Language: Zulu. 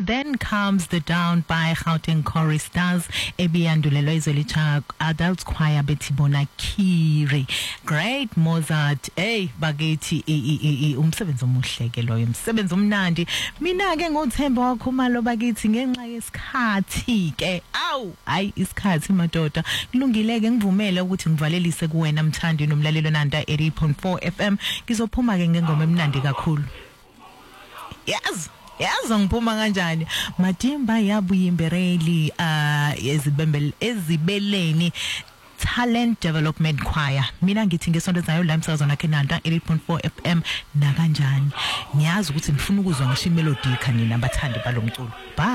Then comes The Down by Gauteng Choristers ebiyandulelwa izolitsha Adult Choir betibona Kiri. Great Mozart. Hey bakithi umsebenzi omuhle ke loyo, umsebenzi omnandi. Mina ke ngothemba wakho malo bakithi ngenxa yesikhathi ke. Hayi isikhathi madoda. Kulungile ke ngivumele ukuthi ngivalelise kuwena mthandi nomlalelo nanda 80.4 FM. Ngizophuma ke ngengoma emnandi kakhulu. Yes, ngiphuma kanjani? Matimba yabuyimbereli ezibeleni Talent Development Choir. Mina ngithi ngesonto zayo la emsakazweni akhe nanda 80.4 FM na kanjani. Ngiyazi ukuthi ngifuna ukuzwa ngisho imelody khanina abathandi balomculo. Bye.